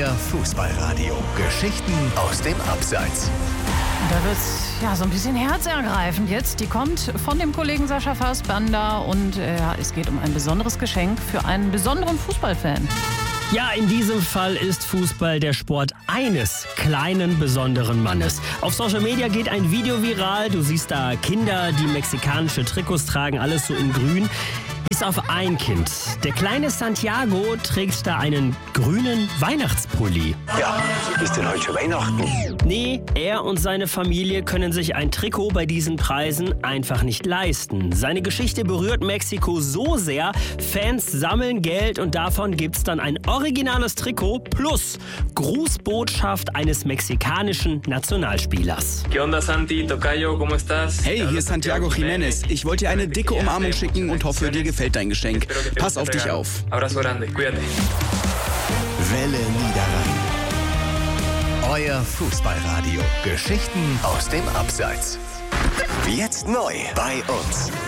Euer Fußballradio. Geschichten aus dem Abseits. Da wird's so ein bisschen herzergreifend jetzt. Die kommt von dem Kollegen Sascha Fassbander und es geht um ein besonderes Geschenk für einen besonderen Fußballfan. Ja, in diesem Fall ist Fußball der Sport eines kleinen, besonderen Mannes. Auf Social Media geht ein Video viral. Du siehst da Kinder, die mexikanische Trikots tragen, alles so in grün. Bis auf ein Kind. Der kleine Santiago trägt da einen grünen Weihnachtspulli. Ja, ist denn heute schon Weihnachten? Nee, er und seine Familie können sich ein Trikot bei diesen Preisen einfach nicht leisten. Seine Geschichte berührt Mexiko so sehr, Fans sammeln Geld und davon gibt's dann ein originales Trikot plus Grußbotschaft eines mexikanischen Nationalspielers. ¿Qué onda, Santi? Tocayo, ¿cómo estás? Hey, hier ist Santiago Jiménez. Ich wollte dir eine dicke Umarmung schicken und hoffe, dir gefällt dein Geschenk. Pass auf dich auf. Abrazo grande, cuídate. Welle Niederrhein. Euer Fußballradio. Geschichten aus dem Abseits. Jetzt neu bei uns.